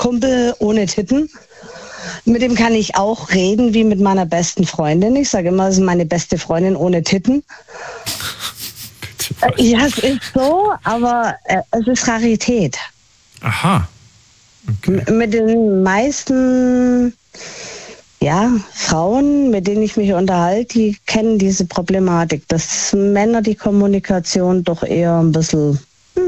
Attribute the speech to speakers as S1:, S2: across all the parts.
S1: Kumpel ohne Titten. Mit dem kann ich auch reden wie mit meiner besten Freundin. Ich sage immer, es ist meine beste Freundin ohne Titten. Ja, es ist so, aber es ist Rarität.
S2: Aha. Okay.
S1: Mit den meisten Frauen, mit denen ich mich unterhalte, die kennen diese Problematik, dass Männer die Kommunikation doch eher ein bisschen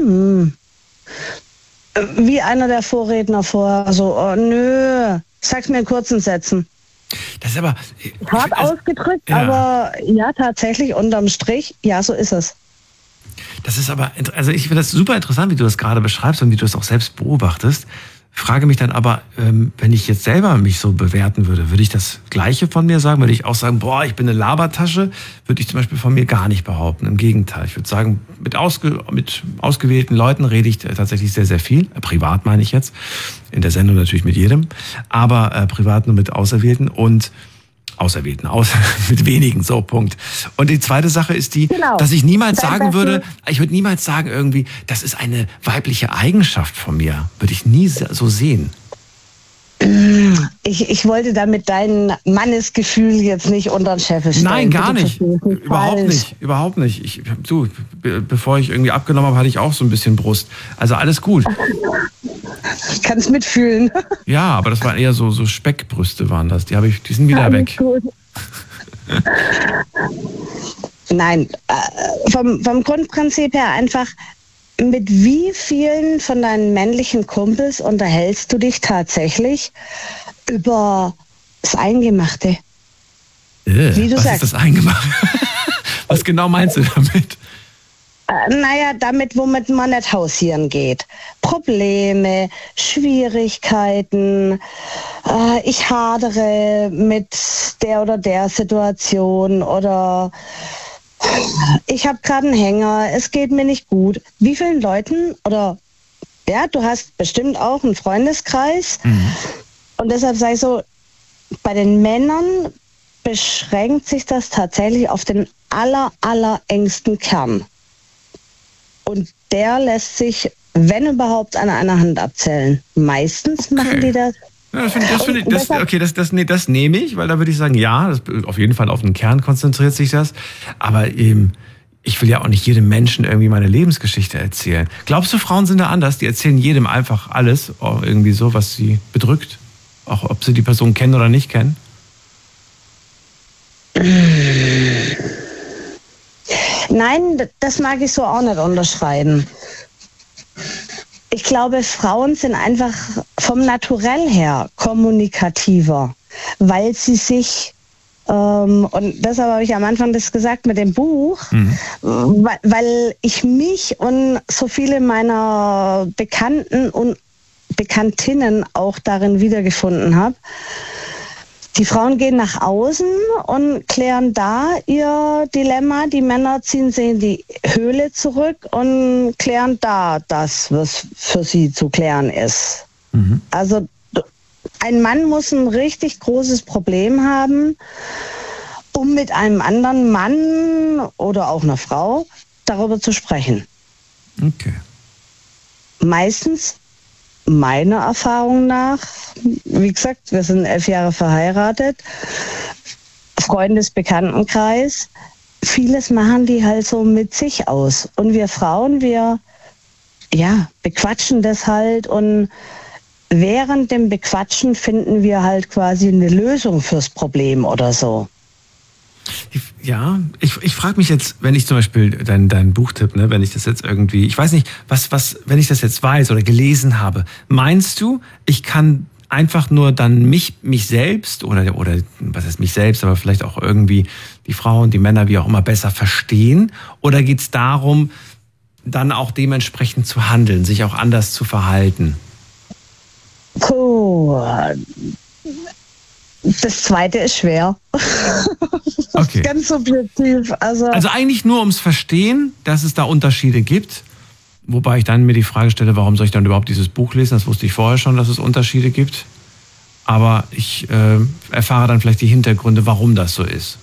S1: wie einer der Vorredner vorher, so, oh nö, sag's mir in kurzen Sätzen.
S2: Das ist aber...
S1: Hart ausgedrückt,
S2: ja.
S1: aber ja, tatsächlich, unterm Strich, ja, so ist es.
S2: Das ist aber, also ich finde das super interessant, wie du das gerade beschreibst und wie du es auch selbst beobachtest. Frage mich dann aber, wenn ich jetzt selber mich so bewerten würde ich das Gleiche von mir sagen? Würde ich auch sagen, boah, ich bin eine Labertasche? Würde ich zum Beispiel von mir gar nicht behaupten. Im Gegenteil. Ich würde sagen, mit ausgewählten Leuten rede ich tatsächlich sehr, sehr viel. Privat meine ich jetzt. In der Sendung natürlich mit jedem. Aber privat nur mit Auserwählten und mit wenigen, so, Punkt. Und die zweite Sache ist die, dass ich niemals sagen würde, ich würde niemals sagen irgendwie, das ist eine weibliche Eigenschaft von mir. Würde ich nie so sehen.
S1: Ich wollte damit dein Mannesgefühl jetzt nicht unter den Scheffel stellen.
S2: Nein, gar nicht. Überhaupt nicht. Bevor ich irgendwie abgenommen habe, hatte ich auch so ein bisschen Brust. Also alles gut.
S1: Ich kann es mitfühlen.
S2: Ja, aber das waren eher so Speckbrüste waren das. Die sind wieder weg.
S1: Gut. Nein, vom Grundprinzip her einfach, mit wie vielen von deinen männlichen Kumpels unterhältst du dich tatsächlich über das Eingemachte? Wie du
S2: was
S1: sagst.
S2: ist das Eingemachte? Was genau meinst du damit?
S1: Damit, womit man nicht hausieren geht. Probleme, Schwierigkeiten, ich hadere mit der oder der Situation oder ich habe gerade einen Hänger, es geht mir nicht gut. Wie vielen Leuten du hast bestimmt auch einen Freundeskreis und deshalb sage ich so, bei den Männern beschränkt sich das tatsächlich auf den allerengsten Kern. Und der lässt sich, wenn überhaupt, an einer Hand abzählen. Meistens machen die das.
S2: Ja, das nehme ich, weil da würde ich sagen, ja, auf jeden Fall auf den Kern konzentriert sich das. Aber ich will ja auch nicht jedem Menschen irgendwie meine Lebensgeschichte erzählen. Glaubst du, Frauen sind da anders? Die erzählen jedem einfach alles, irgendwie so, was sie bedrückt? Auch ob sie die Person kennen oder nicht kennen?
S1: Nein, das mag ich so auch nicht unterschreiben. Ich glaube, Frauen sind einfach vom Naturell her kommunikativer, weil sie sich, und deshalb habe ich am Anfang das gesagt mit dem Buch, weil ich mich und so viele meiner Bekannten und Bekanntinnen auch darin wiedergefunden habe. Die Frauen gehen nach außen und klären da ihr Dilemma. Die Männer ziehen sie in die Höhle zurück und klären da das, was für sie zu klären ist. Also ein Mann muss ein richtig großes Problem haben, um mit einem anderen Mann oder auch einer Frau darüber zu sprechen.
S2: Okay.
S1: Meistens, meiner Erfahrung nach, wie gesagt, wir sind 11 Jahre verheiratet, Freundesbekanntenkreis, vieles machen die halt so mit sich aus. Und wir Frauen, wir bequatschen das halt und während dem Bequatschen finden wir halt quasi eine Lösung fürs Problem oder so.
S2: Ja, ich frage mich jetzt, wenn ich zum Beispiel dein Buchtipp, ne, wenn ich das jetzt irgendwie, ich weiß nicht, wenn ich das jetzt weiß oder gelesen habe, meinst du, ich kann einfach nur dann mich selbst oder was heißt mich selbst, aber vielleicht auch irgendwie die Frauen, die Männer, wie auch immer, besser verstehen? Oder geht es darum, dann auch dementsprechend zu handeln, sich auch anders zu verhalten?
S1: Puh. Das zweite ist schwer.
S2: Okay.
S1: Ganz subjektiv. Also
S2: eigentlich nur ums Verstehen, dass es da Unterschiede gibt. Wobei ich dann mir die Frage stelle, warum soll ich dann überhaupt dieses Buch lesen? Das wusste ich vorher schon, dass es Unterschiede gibt. Aber ich erfahre dann vielleicht die Hintergründe, warum das so ist.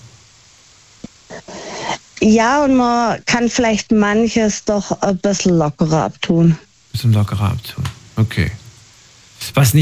S1: Ja, und man kann vielleicht manches doch ein bisschen lockerer abtun.
S2: Okay. Was nicht